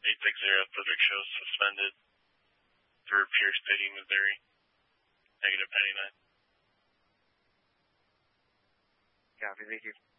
860 Pacific shows suspended through Pierce City, Missouri. Negative 99. Copy, thank you.